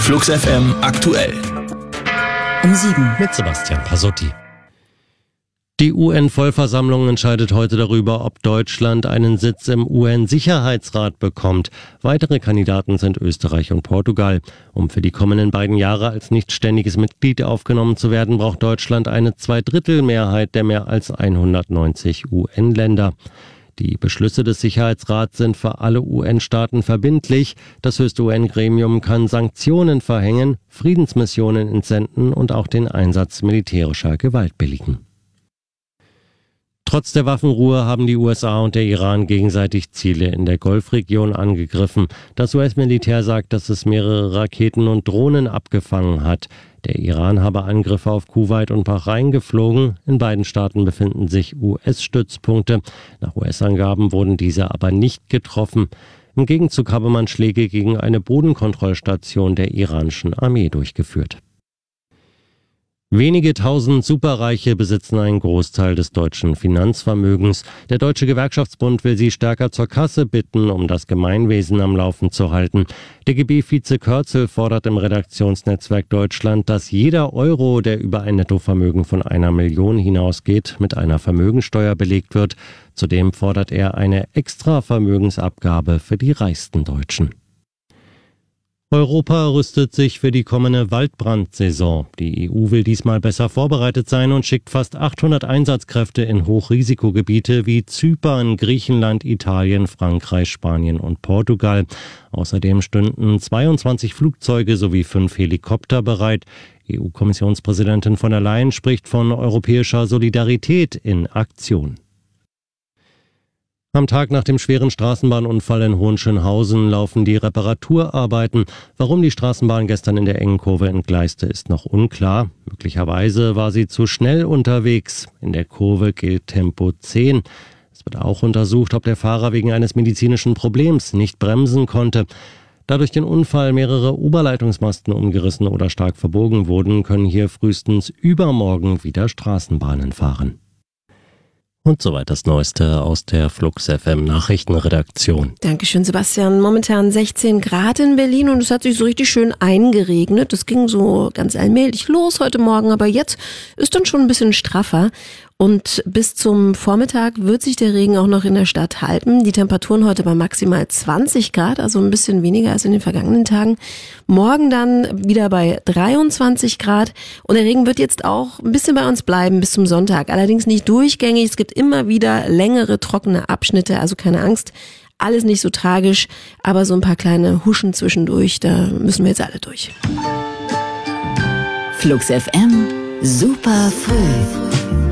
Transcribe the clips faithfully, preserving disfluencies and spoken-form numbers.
Flux F M aktuell. Um sieben mit Sebastian Pasotti. Die U N-Vollversammlung entscheidet heute darüber, ob Deutschland einen Sitz im U N-Sicherheitsrat bekommt. Weitere Kandidaten sind Österreich und Portugal. Um für die kommenden beiden Jahre als nichtständiges Mitglied aufgenommen zu werden, braucht Deutschland eine Zweidrittelmehrheit der mehr als hundertneunzig U N-Länder. Die Beschlüsse des Sicherheitsrats sind für alle U N-Staaten verbindlich. Das höchste U N-Gremium kann Sanktionen verhängen, Friedensmissionen entsenden und auch den Einsatz militärischer Gewalt billigen. Trotz der Waffenruhe haben die U S A und der Iran gegenseitig Ziele in der Golfregion angegriffen. Das U S-Militär sagt, dass es mehrere Raketen und Drohnen abgefangen hat. Der Iran habe Angriffe auf Kuwait und Bahrain geflogen. In beiden Staaten befinden sich U S-Stützpunkte. Nach U S-Angaben wurden diese aber nicht getroffen. Im Gegenzug habe man Schläge gegen eine Bodenkontrollstation der iranischen Armee durchgeführt. Wenige tausend Superreiche besitzen einen Großteil des deutschen Finanzvermögens. Der Deutsche Gewerkschaftsbund will sie stärker zur Kasse bitten, um das Gemeinwesen am Laufen zu halten. D G B-Vize Kürzel fordert im Redaktionsnetzwerk Deutschland, dass jeder Euro, der über ein Nettovermögen von einer Million hinausgeht, mit einer Vermögensteuer belegt wird. Zudem fordert er eine Extra-Vermögensabgabe für die reichsten Deutschen. Europa rüstet sich für die kommende Waldbrandsaison. Die E U will diesmal besser vorbereitet sein und schickt fast achthundert Einsatzkräfte in Hochrisikogebiete wie Zypern, Griechenland, Italien, Frankreich, Spanien und Portugal. Außerdem stünden zweiundzwanzig Flugzeuge sowie fünf Helikopter bereit. E U-Kommissionspräsidentin von der Leyen spricht von europäischer Solidarität in Aktion. Am Tag nach dem schweren Straßenbahnunfall in Hohenschönhausen laufen die Reparaturarbeiten. Warum die Straßenbahn gestern in der engen Kurve entgleiste, ist noch unklar. Möglicherweise war sie zu schnell unterwegs. In der Kurve gilt Tempo zehn. Es wird auch untersucht, ob der Fahrer wegen eines medizinischen Problems nicht bremsen konnte. Da durch den Unfall mehrere Oberleitungsmasten umgerissen oder stark verbogen wurden, können hier frühestens übermorgen wieder Straßenbahnen fahren. Und soweit das Neueste aus der Flux F M Nachrichtenredaktion. Dankeschön, Sebastian. Momentan sechzehn Grad in Berlin und es hat sich so richtig schön eingeregnet. Das ging so ganz allmählich los heute Morgen, aber jetzt ist dann schon ein bisschen straffer. Und bis zum Vormittag wird sich der Regen auch noch in der Stadt halten. Die Temperaturen heute bei maximal zwanzig Grad, also ein bisschen weniger als in den vergangenen Tagen. Morgen dann wieder bei dreiundzwanzig Grad. Und der Regen wird jetzt auch ein bisschen bei uns bleiben bis zum Sonntag. Allerdings nicht durchgängig. Es gibt immer wieder längere, trockene Abschnitte, also keine Angst. Alles nicht so tragisch, aber so ein paar kleine Huschen zwischendurch, da müssen wir jetzt alle durch. Flux F M, super früh.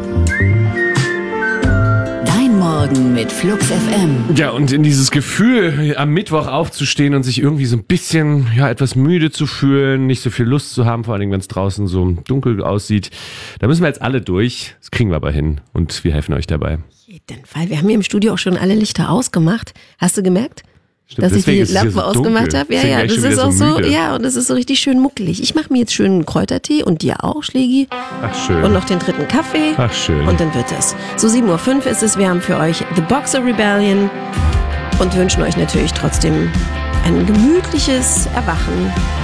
Morgen mit Flux F M. Ja, und in dieses Gefühl, am Mittwoch aufzustehen und sich irgendwie so ein bisschen, ja, etwas müde zu fühlen, nicht so viel Lust zu haben, vor allem wenn es draußen so dunkel aussieht, da müssen wir jetzt alle durch. Das kriegen wir aber hin und wir helfen euch dabei. Jeden Fall. Wir haben hier im Studio auch schon alle Lichter ausgemacht. Hast du gemerkt? Stimmt, dass ich die Lampe so ausgemacht habe. Ja, ja, das ist auch so, müde. ja, und das ist so richtig schön muckelig. Ich mache mir jetzt schön einen Kräutertee und dir auch, Schlägi. Ach, schön. Und noch den dritten Kaffee. Ach, schön. Und dann wird es. So sieben Uhr fünf ist es. Wir haben für euch The Boxer Rebellion und wünschen euch natürlich trotzdem ein gemütliches Erwachen